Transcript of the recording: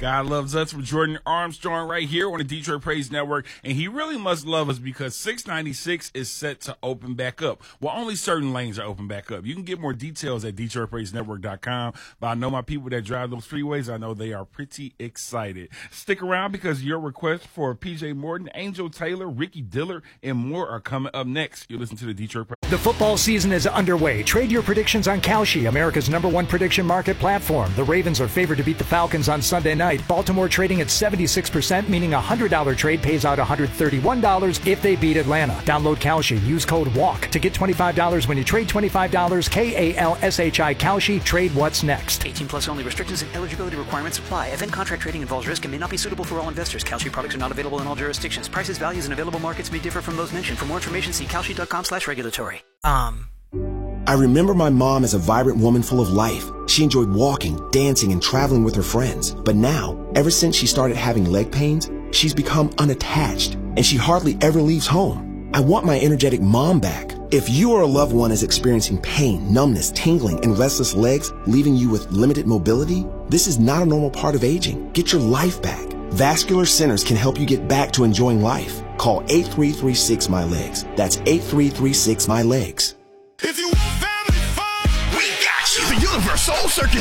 God loves us from Jordan Armstrong right here on the Detroit Praise Network, and he really must love us because 696 is set to open back up. Well, only certain lanes are open back up. You can get more details at DetroitPraiseNetwork.com, but I know my people that drive those freeways, I know they are pretty excited. Stick around because your requests for PJ Morton, Angel Taylor, Ricky Diller, and more are coming up next. You listen to the Detroit Praise. The football season is underway. Trade your predictions on Kalshi, America's #1 prediction market platform. The Ravens are favored to beat the Falcons on Sunday night. Baltimore trading at 76%, meaning a $100 trade pays out $131 if they beat Atlanta. Download Kalshi. Use code WALK to get $25 when you trade $25. KALSHI Kalshi. Trade what's next. 18 plus only. Restrictions and eligibility requirements apply. Event contract trading involves risk and may not be suitable for all investors. Kalshi products are not available in all jurisdictions. Prices, values, and available markets may differ from those mentioned. For more information, see kalshi.com/regulatory. I remember my mom as a vibrant woman full of life. She enjoyed walking, dancing, and traveling with her friends. But now, ever since she started having leg pains, she's become unattached, and she hardly ever leaves home. I want my energetic mom back. If you or a loved one is experiencing pain, numbness, tingling, and restless legs, leaving you with limited mobility, this is not a normal part of aging. Get your life back. Vascular Centers can help you get back to enjoying life. Call 8336-MY-LEGS. That's 8336-MY-LEGS. If you want family fun, we got you. The Universal Circus